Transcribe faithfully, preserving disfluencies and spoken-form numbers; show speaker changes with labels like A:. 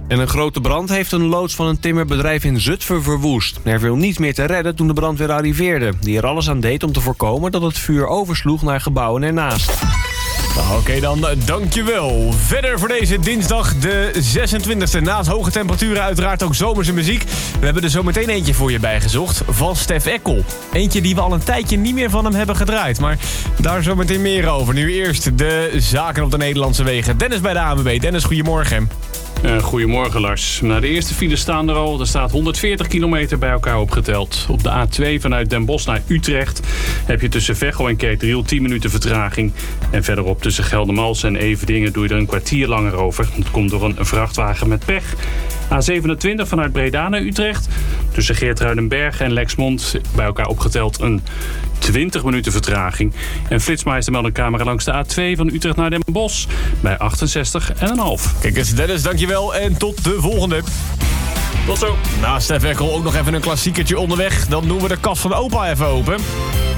A: En een grote brand heeft een loods van een timmerbedrijf in Zutphen verwoest. Er viel niets meer te redden toen de brandweer arriveerde, die er alles aan deed om te voorkomen dat het vuur oversloeg naar gebouwen ernaast.
B: Oké okay dan, dankjewel. Verder voor deze dinsdag de zesentwintigste. Naast hoge temperaturen uiteraard ook zomerse muziek. We hebben er zo meteen eentje voor je bijgezocht. Van Stef Eckel. Eentje die we al een tijdje niet meer van hem hebben gedraaid. Maar daar zo meteen meer over. Nu eerst de zaken op de Nederlandse wegen. Dennis bij de A N W B. Dennis, goedemorgen.
C: Uh, goedemorgen Lars. Nou, de eerste files staan er al. Er staat honderdveertig kilometer bij elkaar opgeteld. Op de A twee vanuit Den Bosch naar Utrecht heb je tussen Veghel en Kerkdriel tien minuten vertraging. En verderop tussen Geldermalsen en Everdingen doe je er een kwartier langer over. Dat komt door een vrachtwagen met pech. A zevenentwintig vanuit Breda naar Utrecht. Tussen Geertruidenberg en Lexmond bij elkaar opgeteld een twintig minuten vertraging. En Flitsmeister meldt een camera langs de A twee van Utrecht naar Den Bosch bij achtenzestig komma vijf.
B: Kijk eens Dennis, dankjewel en tot de volgende.
C: Tot zo.
B: Naast Stef Eckel ook nog even een klassiekertje onderweg. Dan doen we de kast van opa even open.